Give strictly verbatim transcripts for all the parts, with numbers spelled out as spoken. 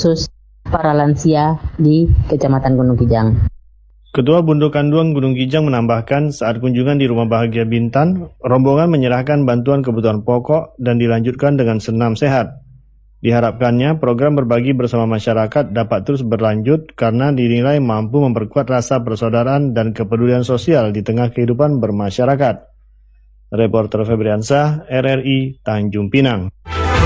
khusus para lansia di Kecamatan Gunung Kijang. Ketua Bundo Kanduang Gunung Kijang menambahkan saat kunjungan di Rumah Bahagia Bintan, rombongan menyerahkan bantuan kebutuhan pokok dan dilanjutkan dengan senam sehat. Diharapkannya program berbagi bersama masyarakat dapat terus berlanjut karena dinilai mampu memperkuat rasa persaudaraan dan kepedulian sosial di tengah kehidupan bermasyarakat. Reporter Febriansah, R R I, Tanjung Pinang.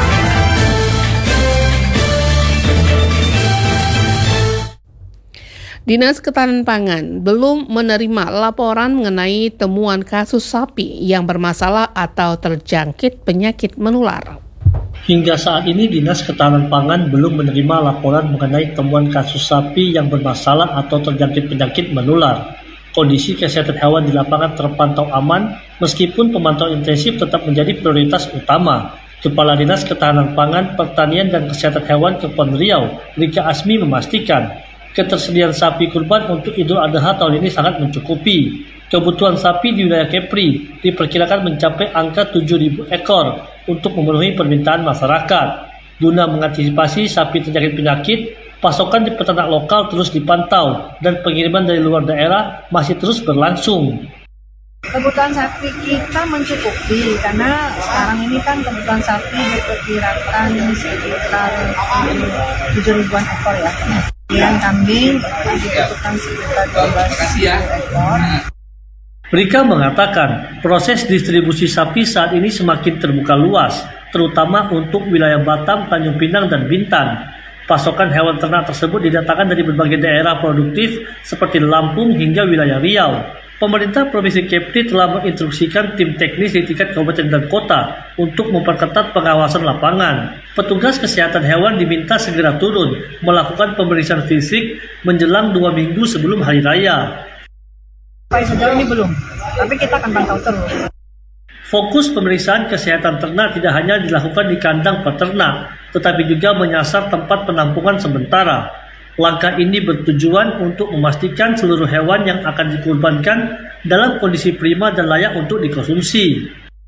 Dinas Ketahanan Pangan belum menerima laporan mengenai temuan kasus sapi yang bermasalah atau terjangkit penyakit menular. Hingga saat ini Dinas Ketahanan Pangan belum menerima laporan mengenai temuan kasus sapi yang bermasalah atau terjangkit penyakit menular. Kondisi kesehatan hewan di lapangan terpantau aman meskipun pemantauan intensif tetap menjadi prioritas utama. Kepala Dinas Ketahanan Pangan, Pertanian dan Kesehatan Hewan Kepulauan Riau, Rika Asmi memastikan ketersediaan sapi kurban untuk Idul Adha tahun ini sangat mencukupi. Kebutuhan sapi di wilayah Kepri diperkirakan mencapai angka tujuh ribu ekor untuk memenuhi permintaan masyarakat. Guna mengantisipasi sapi terjangkit penyakit, pasokan di peternak lokal terus dipantau dan pengiriman dari luar daerah masih terus berlangsung. Kebutuhan sapi kita mencukupi karena sekarang ini kan kebutuhan sapi diperkirakan sekitar tujuh ribuan ekor ya. Dan kambing dibutuhkan sekitar dua belas ekor. Rika mengatakan proses distribusi sapi saat ini semakin terbuka luas, terutama untuk wilayah Batam, Tanjung Pinang, dan Bintan. Pasokan hewan ternak tersebut didatangkan dari berbagai daerah produktif seperti Lampung hingga wilayah Riau. Pemerintah Provinsi Kepri telah menginstruksikan tim teknis di tingkat kabupaten dan kota untuk memperketat pengawasan lapangan. Petugas kesehatan hewan diminta segera turun melakukan pemeriksaan fisik menjelang dua minggu sebelum hari raya. Sejauh ini belum, tapi kita akan pantau terus. Fokus pemeriksaan kesehatan ternak tidak hanya dilakukan di kandang peternak, tetapi juga menyasar tempat penampungan sementara. Langkah ini bertujuan untuk memastikan seluruh hewan yang akan dikurbankan dalam kondisi prima dan layak untuk dikonsumsi.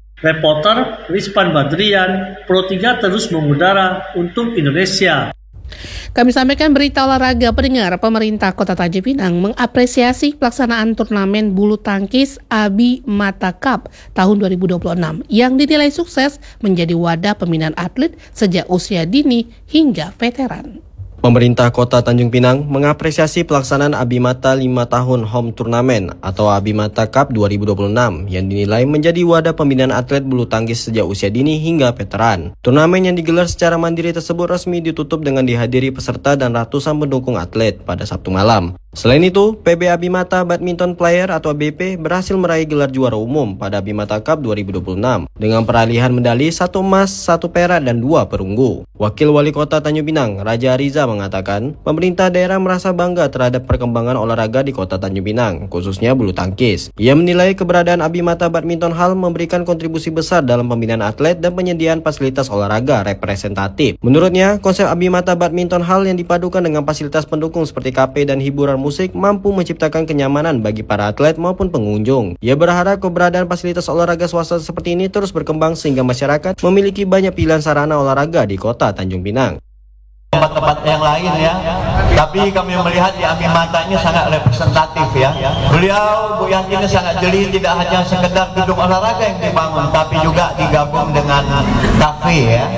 Reporter Rizpan Badrian, Pro tiga terus mengudara untuk Indonesia. Kami sampaikan berita olahraga pendengar. Pemerintah Kota Tanjung Pinang mengapresiasi pelaksanaan turnamen bulu tangkis Abimata Cup tahun dua ribu dua puluh enam yang dinilai sukses menjadi wadah pembinaan atlet sejak usia dini hingga veteran. Pemerintah Kota Tanjung Pinang mengapresiasi pelaksanaan Abimata lima tahun Home Turnamen atau Abimata Cup dua ribu dua puluh enam yang dinilai menjadi wadah pembinaan atlet bulu tangkis sejak usia dini hingga veteran. Turnamen yang digelar secara mandiri tersebut resmi ditutup dengan dihadiri peserta dan ratusan pendukung atlet pada Sabtu malam. Selain itu, P B Abimata Badminton Player atau A B P berhasil meraih gelar juara umum pada Abimata Cup dua ribu dua puluh enam dengan peralihan medali satu emas, satu perak, dan dua perunggu. Wakil Wali Kota Tanjung Pinang, Raja Riza mengatakan, pemerintah daerah merasa bangga terhadap perkembangan olahraga di Kota Tanjung Pinang, khususnya bulu tangkis. Ia menilai keberadaan Abimata Badminton Hall memberikan kontribusi besar dalam pembinaan atlet dan penyediaan fasilitas olahraga representatif. Menurutnya, konsep Abimata Badminton Hall yang dipadukan dengan fasilitas pendukung seperti kafe dan hiburan musik mampu menciptakan kenyamanan bagi para atlet maupun pengunjung. Ia berharap keberadaan fasilitas olahraga swasta seperti ini terus berkembang sehingga masyarakat memiliki banyak pilihan sarana olahraga di Kota Tanjung Pinang. Tempat-tempat yang lain ya, tapi kami melihat di Abimata ini sangat representatif ya. Beliau, Bu Yanti ini sangat jeli, tidak hanya sekedar gedung olahraga yang dibangun, tapi juga digabung dengan kafe ya.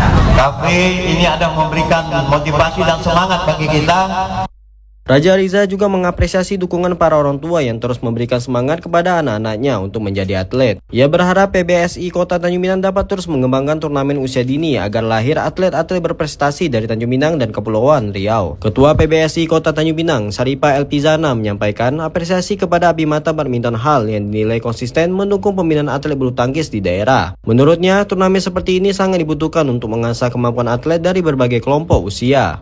Kafe ini ada memberikan motivasi dan semangat bagi kita. Raja Riza juga mengapresiasi dukungan para orang tua yang terus memberikan semangat kepada anak-anaknya untuk menjadi atlet. Ia berharap P B S I Kota Tanjung Pinang dapat terus mengembangkan turnamen usia dini agar lahir atlet-atlet berprestasi dari Tanjung Pinang dan Kepulauan Riau. Ketua P B S I Kota Tanjung Pinang, Saripa Elpizana, menyampaikan apresiasi kepada Abimata Badminton Hall yang dinilai konsisten mendukung pembinaan atlet bulu tangkis di daerah. Menurutnya, turnamen seperti ini sangat dibutuhkan untuk mengasah kemampuan atlet dari berbagai kelompok usia.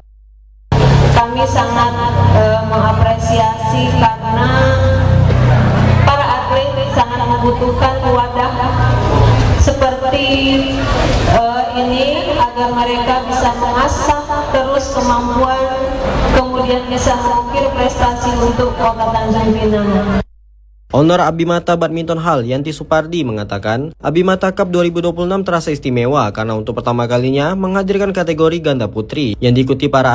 Kami sangat uh, mengapresiasi karena para atlet sangat membutuhkan wadah seperti uh, ini agar mereka bisa mengasah terus kemampuan, kemudian bisa mengukir prestasi untuk Kota Tanjung Pinang. Owner Abimata Badminton Hall, Yanti Supardi, mengatakan Abimata Cup dua ribu dua puluh enam terasa istimewa karena untuk pertama kalinya menghadirkan kategori ganda putri yang diikuti para